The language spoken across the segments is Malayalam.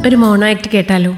ഒരു മോണോ ആക്ട് കേട്ടാലോ?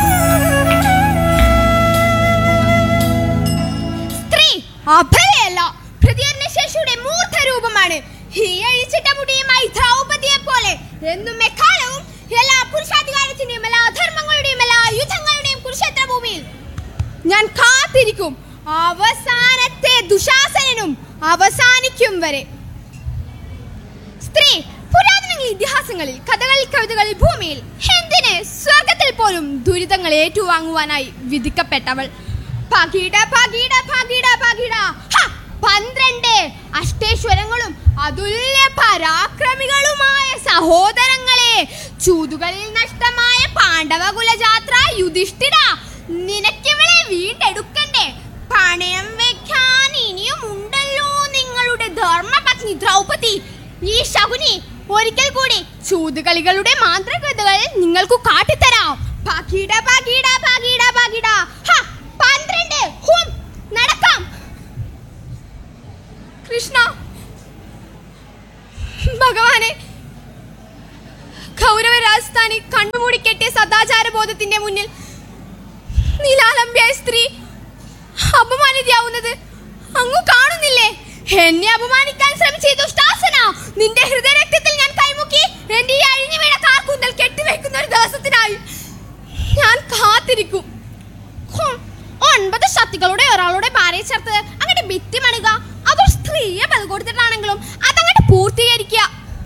സ്ത്രീ അഭയല്ല, പ്രതികരണശേഷിയുടെ മൂർത്തരൂപമാണ്. ഈ അഴിച്ചിട്ട മുടിയുമായി ദ്രൗപദിയെ പോലെ എന്നും എക്കാലവും എല്ലാ പുരുഷാധികാരത്തിന്റെയും എല്ലാ അധർമ്മങ്ങളുടെയും എല്ലാ യുദ്ധങ്ങളുടെയും കുരുക്ഷേത്ര ഭൂമിയിൽ ഞാൻ കാത്തിരിക്കും. അവസാനത്തെ ദുശാസനും അവസാനിക്കും വരെ. സ്ത്രീ പുരാതന ഇതിഹാസങ്ങളിൽ, കഥകളിൽ, കവിതകളിൽ, ഭൂമിയിൽ, എന്തിന് സ്വർഗത്തിൽ പോലും ദുരിതങ്ങൾ ഏറ്റുവാങ്ങുവാനായി വിധിക്കപ്പെട്ടവൾ. ഭഗീഡ ഭഗീഡ ഭഗീഡ ഭഗീഡ 12 അഷ്ടേശ്വരങ്ങളും അതുല്യ പരാക്രമികളുമായ സഹോദരങ്ങളെ, ചൂതുകളിൽ നഷ്ടമായ പാണ്ഡവ കുലജാത്ര യുധിഷ്ഠിര, നിനക്കിവളെ വീണ്ടെടുക്കണ്ടേ? പണയം വെക്കാൻ ഇനിയും ഉണ്ടല്ലോ നിങ്ങളുടെ ധർമ്മപത്നി ദ്രൗപദി. ഈ ശകുനി ഒരിക്കൽ കൂടി ചൂതുകളികളുടെ മാന്ത്രികതകൾ നിങ്ങൾക്ക് കാട്ടിത്തരാം. ഭഗീഡ ഭഗീഡ ഭഗീഡ ഭഗീഡ 12 നടക്കാം. കൃഷ്ണ ഭഗവാനെ, കൗരവ രാജസ്ഥാനി കണ്ണുമൂടി കെട്ടിയ സദാചാര ബോധത്തിന്റെ മുന്നിൽ നിലാലംബിയായ സ്ത്രീ അപമാനിതയാവുന്നത് അങ്ങ് കാണുന്നില്ലേ? എന്നെ അപമാനിക്കാൻ ശ്രമിച്ച ദുഷ്ടാസന, നിന്റെ ഹൃദയരക്തത്തിൽ ഞാൻ കൈമുക്കി എന്റെ ഈ അഴിഞ്ഞു വീണ കാർക്കൂന്തൽ കെട്ടിവെക്കുന്ന ഒരു ദിവസത്തിനായി ഞാൻ കാത്തിരിക്കും. 9 ശക്തികളുടെ ഒരാളുടെ ഭാര്യയെ ചേർത്ത് അങ്ങോട്ട് ഭിത്തി മണിക, അതൊരു സ്ത്രീയെ ബലി കൊടുത്തിട്ടാണെങ്കിലും അതങ്ങോട്ട് പൂർത്തീകരിക്കുക.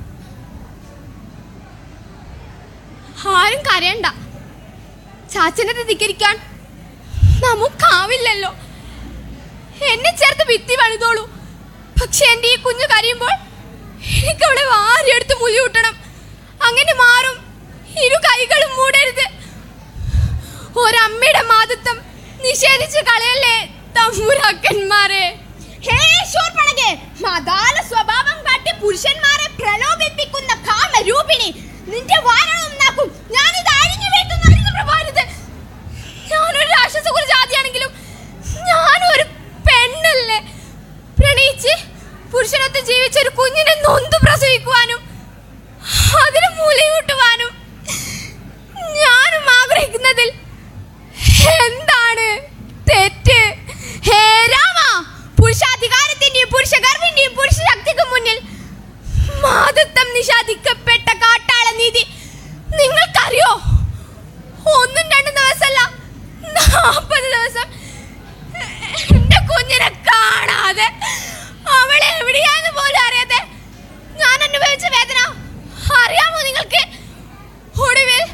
ആരും കരയണ്ട, ചാച്ചനെ ധിക്കരിക്കാൻ നമുക്കാവില്ലല്ലോ. എന്നെ ചേർത്ത് ഭിത്തി പണിതോളൂ. പക്ഷെ എന്റെ ഈ കുഞ്ഞു കരയുമ്പോൾ എനിക്കവിടെ വാരിയെടുത്ത് മുലിയൂട്ടണം. അങ്ങനെ മാറും. ഇരു കൈകളും മൂടരുത്. ഒരമ്മയുടെ മാതൃത്വം നിഷേധിച്ച് കളയല്ലേ തമ്പുരാക്കന്മാരെ. ഹേ ശൂർപ്പണഖേ, മദാല സ്വഭാവം കാട്ടി പുരുഷന്മാരെ പ്രലോഭിപ്പിക്കുന്ന കാമരൂപിണി, നിന്റെ വാരണവും നാക്കും ഞാനിത് അഴിഞ്ഞു വീട്ടുന്ന പ്രഭാരത്. ഞാനൊരു രാക്ഷസ കുലജാതിയാണെങ്കിലും ഞാനൊരു പെണ്ണല്ലേ. പ്രണയിച്ച് പുരുഷനൊത്ത് ജീവിച്ച ഒരു കുഞ്ഞിനെ നൊന്തു പ്രസവിക്കുവാനും അതിന് മൂലയൂട്ടുവാനും ഞാനും ആഗ്രഹിക്കുന്നതിൽ എന്താണ് തെറ്റ്? ഹേ രാമ, പുരുഷാധികാരത്തിന്റെയും പുരുഷഗർവിന്റെയും പുരുഷശക്തിക്ക് മുന്നിൽ മാതൃത്വം നിഷേധിക്കപ്പെട്ട കാട്ടാള നീതി നിങ്ങൾക്കറിയോ? 1-2 ദിവസമല്ല, 40 ദിവസം എന്റെ കുഞ്ഞിനെ കാണാതെ, അവളെ എവിടെയാന്ന് പോലും അറിയാതെ ഞാൻ അനുഭവിച്ച വേദന അറിയാമോ നിങ്ങൾക്ക്? ഒടുവിൽ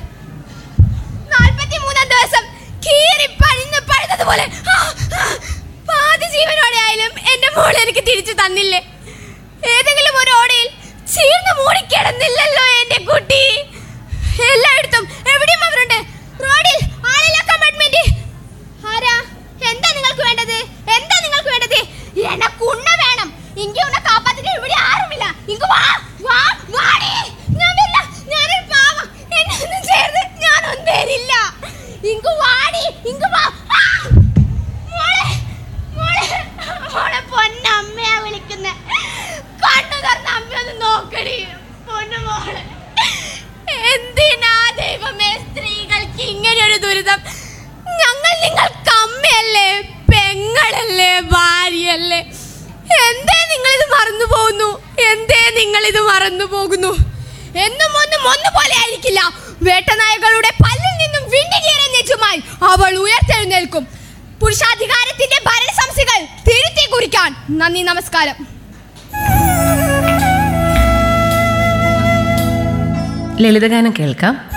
43-ാം ദിവസം കീറിപ്പഴിഞ്ഞ് പഴുതതുപോലെ പാതി ജീവനോടെ ആയാലും എന്റെ മോൾ എനിക്ക് തിരിച്ചു തന്നില്ലേ? ഏതെങ്കിലും ഒരു ഓടയിൽ ചീർന്ന് മൂടിക്കിടന്നില്ലല്ലോ എന്റെ കുട്ടി. എല്ലായിടത്തും എവിടെയും അവരുണ്ട്. റോഡിൽ ആളില്ല, കമ്പാർട്ട്മെന്റ്. ആരാ? എന്താ നിങ്ങൾക്ക് വേണ്ടത്? എന്താ നിങ്ങൾക്ക് വേണ്ടത്? എനക്കുണ്ണ വേണം. ഇങ്ങ ഉണ്ണ കാപ്പാത്തിട്ട് ഇവിടെ ആരുമില്ല. ഇങ്ങ വാ വാ വാടി. ഞാൻ വരില്ല, ഞാനൊരു പാവം. എന്നെ ഒന്നും ചേർന്ന് ഞാനൊന്നും വരില്ല. ഇങ്ങ വാടി, ഇങ്ങ വാ. മോളെ മോളെ മോളെ പൊന്നമ്മയാ വിളിക്കുന്നെ. കണ്ണു തുറന്ന് അമ്മയൊന്ന് നോക്കടി പൊന്നു മോളെ. എന്തിനാ ദൈവമേ സ്ത്രീകൾക്ക് ഇങ്ങനെയൊരു ദുരിതം? ഞങ്ങൾ നിങ്ങൾക്ക് അമ്മയല്ലേ, പെങ്ങളല്ലേ, ഭാര്യയല്ലേ? എന്തേ നിങ്ങളിത് മറന്നു പോകുന്നു? എന്തേ നിങ്ങളിത് മറന്നു പോകുന്നു? എന്നും ഒന്നും ഒന്നുപോലെ ആയിരിക്കില്ല. വേട്ടനായകളുടെ പല്ലിൽ നിന്നും വിണ്ടുകീറിയ നെഞ്ചുമായി അവൾ ഉയർത്തെഴുന്നേൽക്കും. പുരുഷാധികാരത്തിന്റെ ഭരണസംസ്ഥകൾ തിരുത്തി കുറിക്കാൻ. നന്ദി, നമസ്കാരം. ലളിതഗാനം കേൾക്കാം.